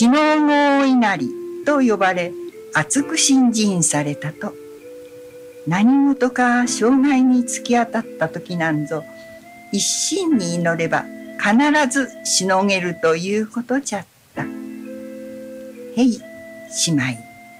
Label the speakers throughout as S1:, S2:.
S1: 死の後稲荷と呼ばれ、厚く信心されたと。何事か障害に突き当たった時なんぞ、一心に祈れば必ずしのげるということじゃった。へい、しまい。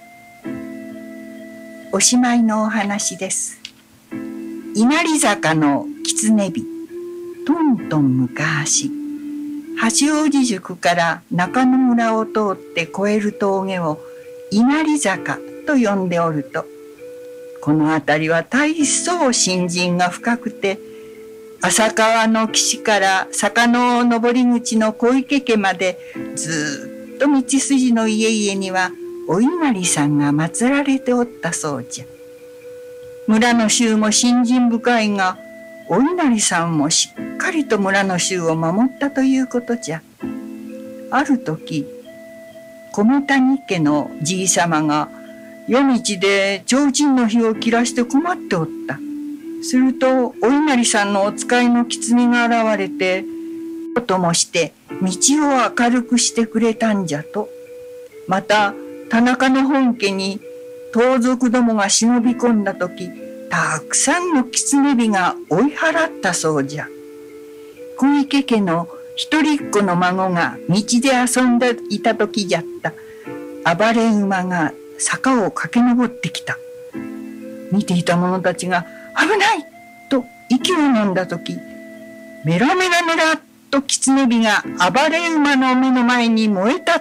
S1: おしまいのお話です。稲荷坂の狐火、とんとん昔、八王子宿から中野村を通って越える峠を稲荷坂と呼んでおると、この辺りは大層信心が深くて、浅川の岸から坂の登り口の小池家までずっと道筋の家々にはお稲荷さんが祀られておったそうじゃ。村の衆も信心深いが、お稲荷さんもしっかりと村の衆を守ったということじゃ。ある時、米谷家のじいさまが夜道で提灯の火を切らして困っておった。するとお稲荷さんのお使いの狐が現れて、ともして道を明るくしてくれたんじゃと。また田中の本家に盗賊どもが忍び込んだ時、たくさんの狐火が追い払ったそうじゃ。小池家の一人っ子の孫が道で遊んでいた時じゃった。暴れ馬が坂を駆け上ってきた。見ていた者たちが危ないと息を飲んだ時、メラメラメラと狐火が暴れ馬の目の前に燃え立った。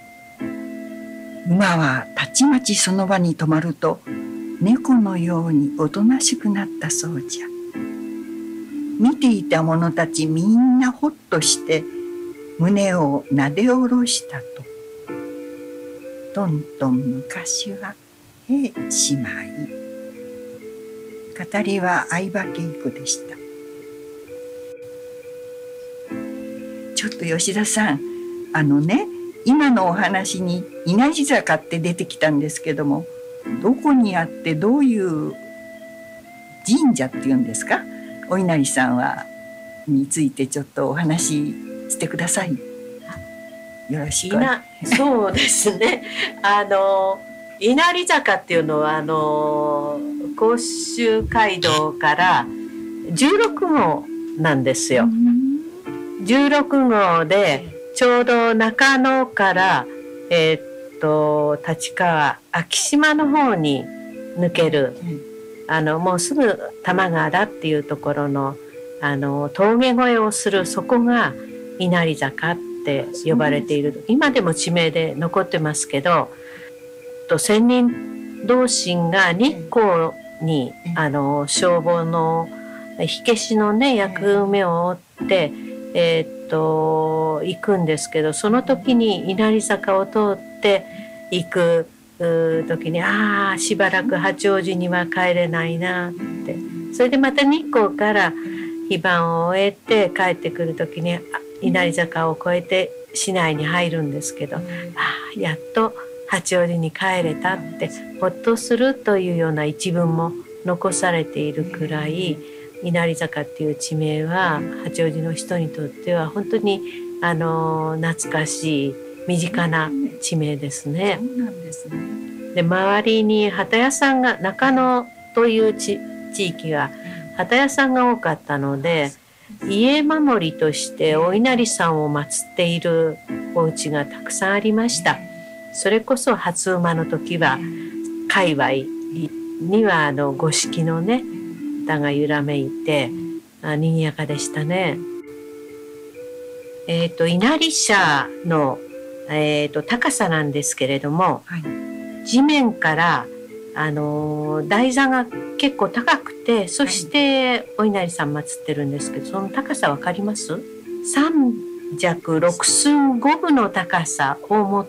S1: 馬はたちまちその場に止まると、猫のようにおとなしくなったそうじゃ。見ていた者たちみんなほっとして胸をなで下ろしたと。とんとん昔はしまい。語りは相葉恵子でした。ちょっと吉田さん、今のお話に稲荷坂って出てきたんですけども、どこにあってどういう神社っていうんですか、お稲荷さんはについてちょっとお話ししてください。よろしく。
S2: そうですね。稲荷坂っていうのは甲州街道から16号なんですよ。16号でちょうど中野から立川昭島の方に抜ける、もうすぐ玉川だっていうところの峠越えをする、そこが稲荷坂って呼ばれている。今でも地名で残ってますけど、仙人同心が日光に消防の火消しのね役目を負って行くんですけど、その時に稲荷坂を通って行く時に、しばらく八王子には帰れないなって、それでまた日光から非番を終えて帰ってくる時に稲荷坂を越えて市内に入るんですけど、やっと八王子に帰れたってほっとするというような一文も残されているくらい、稲荷坂っていう地名は八王子の人にとっては本当に懐かしい身近な地名ですね。
S1: そうなんですね。
S2: で、周りに旗屋さんが、中野という地域が旗屋さんが多かったので、家守りとしてお稲荷さんを祀っているお家がたくさんありました。それこそ初馬の時は界隈には五色のね歌が揺らめいて賑やかでしたね。稲荷社の、高さなんですけれども、地面から台座が結構高くて、そしてお稲荷さん祀ってるんですけど、その高さわかります？三尺六寸五分の高さを持って、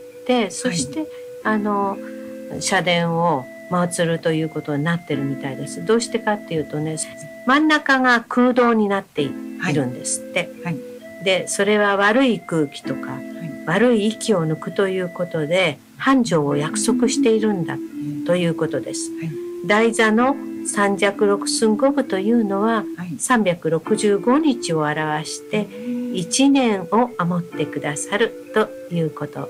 S2: そして、社殿を祀るということになってるみたいです。どうしてかっていうとね、真ん中が空洞になっているんですって。で、それは悪い空気とか、悪い息を抜くということで繁盛を約束しているんだということです。台座の三尺六寸五分というのは365日を表して1年を守ってくださるということ